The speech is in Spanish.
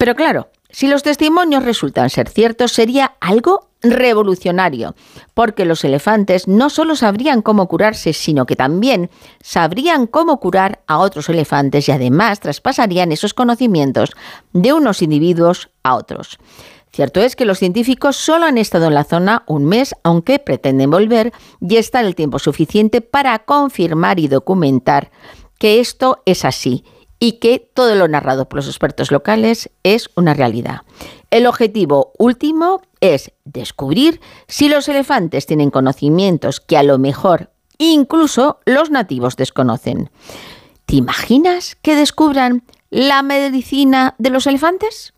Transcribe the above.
Pero claro, si los testimonios resultan ser ciertos, sería algo revolucionario, porque los elefantes no solo sabrían cómo curarse, sino que también sabrían cómo curar a otros elefantes y además traspasarían esos conocimientos de unos individuos a otros. Cierto es que los científicos solo han estado en la zona un mes, aunque pretenden volver y estar el tiempo suficiente para confirmar y documentar que esto es así y que todo lo narrado por los expertos locales es una realidad. El objetivo último es descubrir si los elefantes tienen conocimientos que a lo mejor incluso los nativos desconocen. ¿Te imaginas que descubran la medicina de los elefantes?